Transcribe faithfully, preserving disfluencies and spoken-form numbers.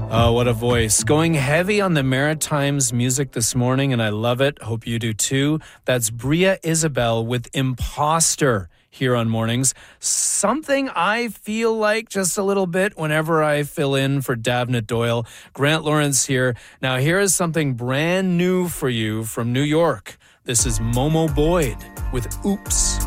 Oh, what a voice. Going heavy on the Maritimes music this morning, and I love it. Hope you do too. That's Bria Isabel with Imposter here on Mornings. Something I feel like just a little bit whenever I fill in for Davnit Doyle. Grant Lawrence here. Now, here is something brand new for you from New York. This is Momo Boyd with Oops.